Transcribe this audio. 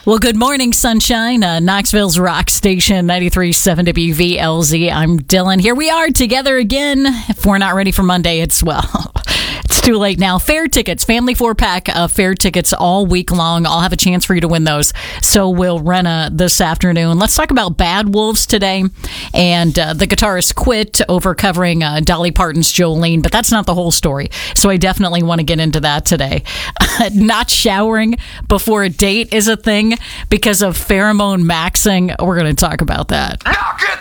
Well, good morning, sunshine. Knoxville's Rock Station, 93.7 WVLZ. I'm Dylan. Here we are together again. If we're not ready for Monday, it's too late now. Fair tickets, family 4-pack of fair tickets all week long. I'll have a chance for you to win those. So we'll run this afternoon. Let's talk about Bad Wolves today. And the guitarist quit over covering Dolly Parton's Jolene, but that's not the whole story. So I definitely want to get into that today. Not showering before a date is a thing because of pheromone maxing. We're going to talk about that. Now get